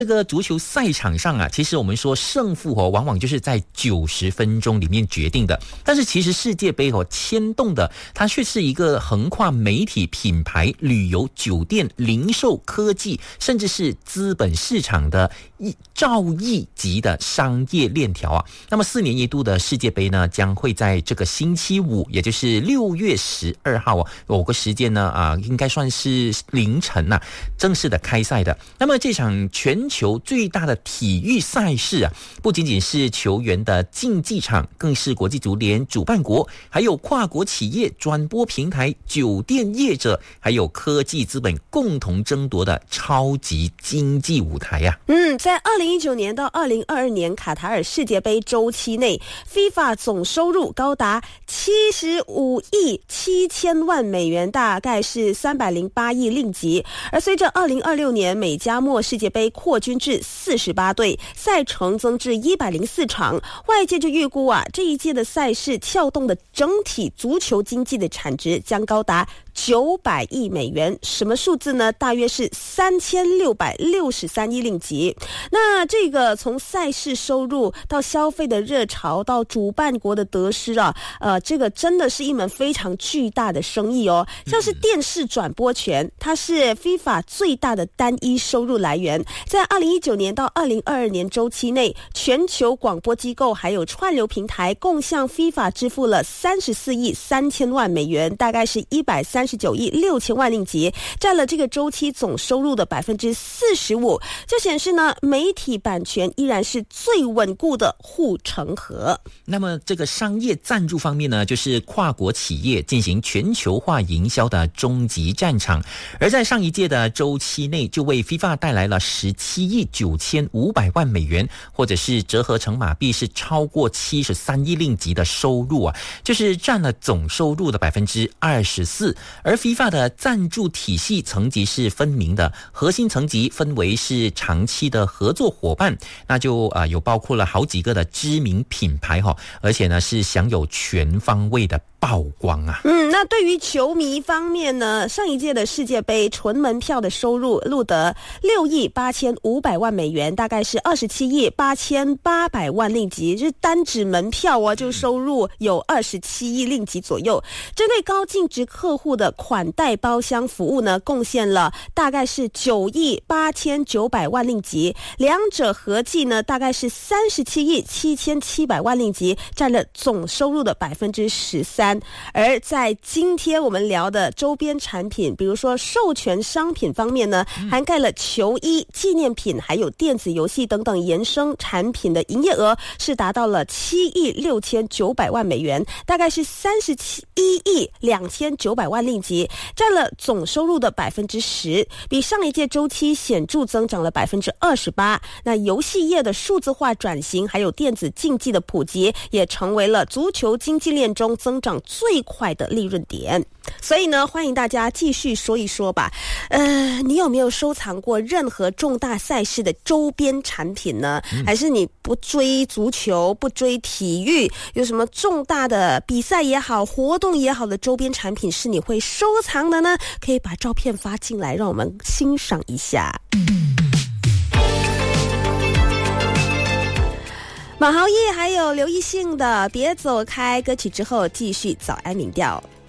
这个足球赛场上啊，其实我们说胜负往往就是在90分钟里面决定的。但是其实世界杯牵动的，它却是一个横跨媒体、品牌、旅游、酒店、零售、科技，甚至是资本市场的兆亿级的商业链条啊。那么4年一度的世界杯呢，将会在这个星期五，也就是6月12号有个时间呢应该算是凌晨正式的开赛的。那么这场全球最大的体育赛事啊，不仅仅是球员的竞技场，更是国际足联主办国，还有跨国企业、转播平台、酒店业者，还有科技资本共同争夺的超级经济舞台啊。 在2019年到2022年卡塔尔世界杯周期内， FIFA 总收入高达75亿7千万美元，大概是308亿令吉。而随着2026年美加墨世界杯扩军至48队，赛程增至104场，外界就预估这一届的赛事撬动的整体足球经济的产值将高达900亿美元，什么数字呢？大约是3663亿令吉。那这个从赛事收入到消费的热潮到主办国的得失这个真的是一门非常巨大的生意哦。像是电视转播权，它是 FIFA 最大的单一收入来源。在2019年到2022年周期内，全球广播机构还有串流平台共向 FIFA 支付了34亿3千万美元，大概是139亿6千万令吉，占了这个周期总收入的45%。就显示呢，媒体版权依然是最稳固的护城河。 那么这个商业赞助方面呢，就是跨国企业进行全球化营销的终极战场。而在上一届的周期内，就为 FIFA 带来了17亿9500万美元，或者是折合成马币是超过73亿令吉的收入啊，就是占了总收入的24%。而 FIFA 的赞助体系层级是分明的，核心层级分为是长期的合作伙伴，那就有包括了好几个的知名品牌而且呢是享有全方位的曝光啊。 那对于球迷方面呢，上一届的世界杯纯门票的收入录得6亿8500万美元，大概是27亿8800万令吉，就是单指门票就收入有27亿令吉左右。针对高净值客户的款待包厢服务呢，贡献了大概是9亿8900万令吉，两者合计呢大概是37亿7700万令吉，占了总收入的13%。而在今天我们聊的周边产品，比如说授权商品方面呢，涵盖了球衣、纪念品还有电子游戏等等衍生产品的营业额是达到了7亿6900万美元，大概是31亿2900万令吉，占了总收入的10%，比上一届周期显著增长了28%。那游戏业的数字化转型还有电子竞技的普及，也成为了足球经济链中增长最快的利润点。所以呢，欢迎大家继续说一说吧。你有没有收藏过任何重大赛事的周边产品呢？还是你不追足球，不追体育，有什么重大的比赛也好，活动也好的周边产品是你会收藏的呢？可以把照片发进来，让我们欣赏一下。马豪毅还有刘奕信的《别走开》歌曲之后，继续早安民调。